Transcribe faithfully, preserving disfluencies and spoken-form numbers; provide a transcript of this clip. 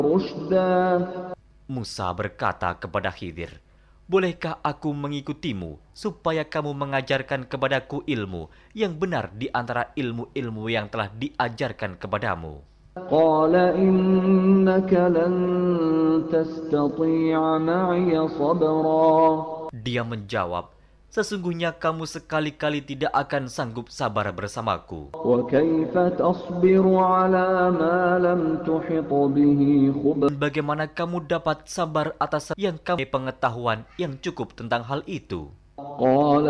رشدا Musa berkata kepada Khidir, "Bolehkah aku mengikutimu supaya kamu mengajarkan kepadaku ilmu yang benar di antara ilmu-ilmu yang telah diajarkan kepadamu?" قال إنك لن تستطيع معي صبرا Dia menjawab, "Sesungguhnya kamu sekali-kali tidak akan sanggup sabar bersamaku. وكيف تصبر على ما لم تحط به خبرا Dan bagaimana kamu dapat sabar atas yang kamu pengetahuan yang cukup tentang hal itu?" قال